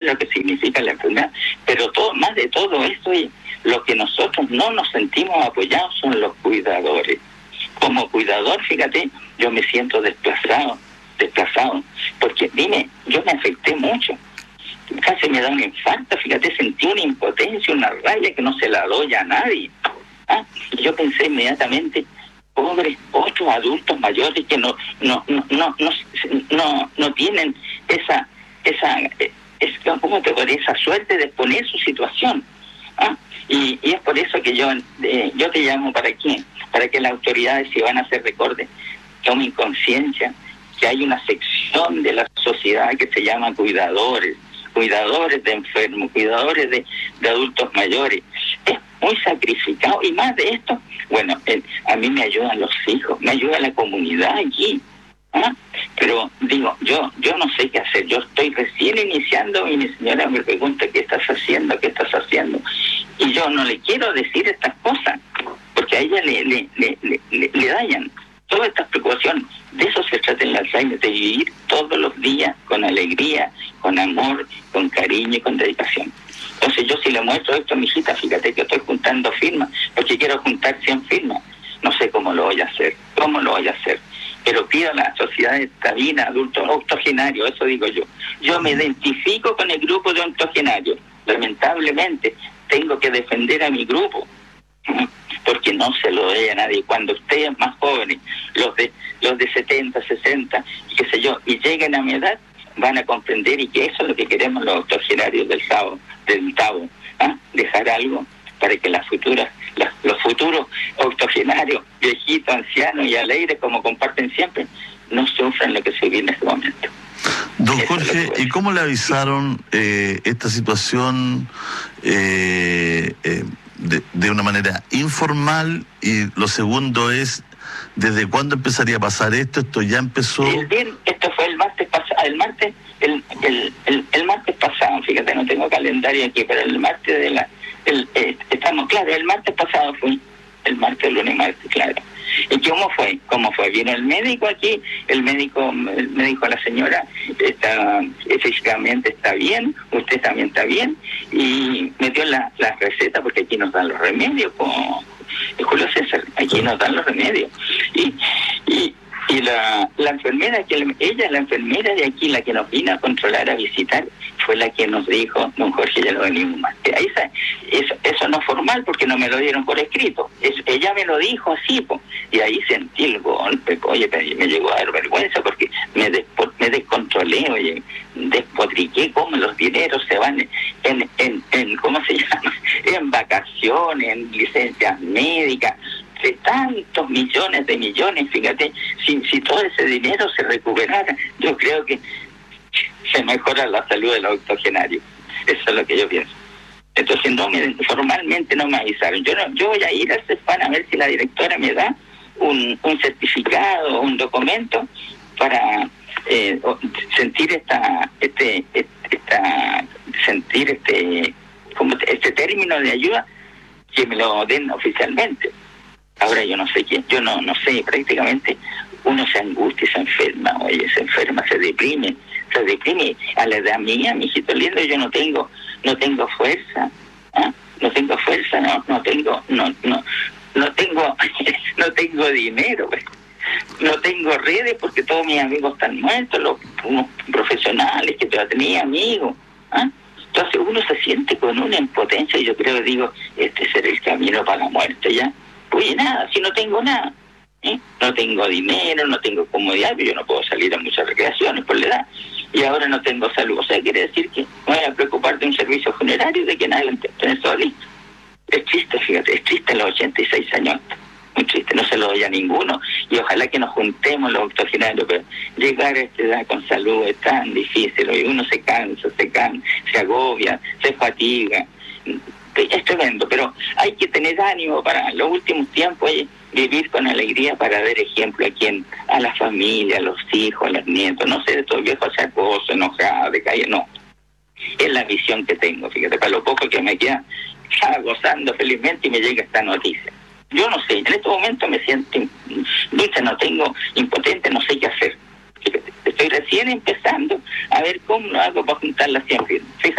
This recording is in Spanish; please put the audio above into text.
lo que significa la enfermedad, pero más de todo esto, lo que nosotros no nos sentimos apoyados son los cuidadores. Como cuidador, fíjate, yo me siento desplazado, porque yo me afecté mucho, casi me da un infarto, fíjate, sentí una impotencia, una rabia que no se la doy a nadie. Y yo pensé inmediatamente, pobres otros adultos mayores que no tienen esa suerte de exponer su situación. Y es por eso que yo te llamo, ¿para qué? Para que las autoridades, si van a hacer recortes, tomen conciencia que hay una sección de la sociedad que se llama cuidadores de enfermos, cuidadores de adultos mayores. Es muy sacrificado, y más de esto, bueno, a mí me ayudan los hijos, me ayuda la comunidad aquí, pero digo, yo no sé qué hacer, yo estoy recién iniciando y mi señora me pregunta ¿qué estás haciendo? Y yo no le quiero decir estas cosas, porque a ella le dañan todas estas preocupaciones. De eso se trata el Alzheimer, de vivir todos los días con alegría, con amor, con cariño y con dedicación. Entonces yo si le muestro esto a mi hijita, fíjate que estoy juntando firmas, porque quiero juntar 100 firmas. No sé cómo lo voy a hacer, pero pido a la sociedad de Tabina, adultos octogenarios, eso digo yo. Yo me identifico con el grupo de octogenarios. Lamentablemente tengo que defender a mi grupo, porque no se lo doy a nadie. Cuando ustedes más jóvenes, los de 70, 60, qué sé yo, y lleguen a mi edad, van a comprender, y que eso es lo que queremos los octogenarios del Tabo, dejar algo para que los futuros octogenarios, viejitos, ancianos y alegres, como comparten siempre, no sufran lo que se vive en este momento. Don Jorge, ¿y cómo le avisaron esta situación de una manera informal? Y lo segundo es, ¿desde cuándo empezaría a pasar esto? ¿Esto ya empezó? Bien, esto fue el martes pasado, el martes pasado, fíjate, no tengo calendario aquí, pero el martes el martes pasado fue, el lunes, martes, claro. ¿Y cómo fue? Vino el médico aquí, el médico a la señora, físicamente está bien, usted también está bien, y me dio la receta, porque aquí nos dan los remedios, Julio César, aquí nos dan los remedios. Y la enfermera, la enfermera de aquí, la que nos vino a controlar, a visitar, fue la que nos dijo, don Jorge, ya lo venimos más. Eso no es formal, porque no me lo dieron por escrito. Ella me lo dijo así, y ahí sentí el golpe. Oye, me llegó a dar vergüenza, porque me descontrolé, oye, despotriqué cómo los dineros se van en ¿cómo se llama? En vacaciones, en licencias médicas, de tantos millones, fíjate, si todo ese dinero se recuperara, yo creo que se mejora la salud de los octogenarios. Eso es lo que yo pienso. Entonces formalmente no me avisaron. Yo voy a ir al CESFAM a ver si la directora me da un certificado, un documento para sentir este término de ayuda, que me lo den oficialmente. Ahora yo no sé quién, no sé, prácticamente uno se angustia, se enferma, se deprime a la edad mía, mijito lindo, yo no tengo fuerza, no tengo dinero, no tengo redes, porque todos mis amigos están muertos, unos profesionales que yo tenía amigos, Entonces uno se siente con una impotencia, y yo creo, digo, este será el camino para la muerte ya. Oye, nada, si no tengo nada, no tengo dinero, no tengo comodidad, yo no puedo salir a muchas recreaciones por la edad, y ahora no tengo salud. O sea, quiere decir que me voy a preocupar de un servicio funerario de que nadie tener todo listo. Es triste, fíjate, es triste los 86 años, muy triste, no se lo doy a ninguno, y ojalá que nos juntemos los octogenarios, pero llegar a esta edad con salud es tan difícil, y uno se cansa, se agobia, se fatiga. Es tremendo, pero hay que tener ánimo para los últimos tiempos, vivir con alegría, para dar ejemplo a la familia, a los hijos, a los nietos, no sé, de todo viejo achacoso, enojado, de calle, no. Es la visión que tengo, fíjate, para lo poco que me queda, estaba gozando felizmente y me llega esta noticia. Yo no sé, en este momento me siento no tengo impotente, no sé qué hacer. Fíjate, estoy recién empezando a ver cómo lo hago para juntar las 100 firmas. Fíjate.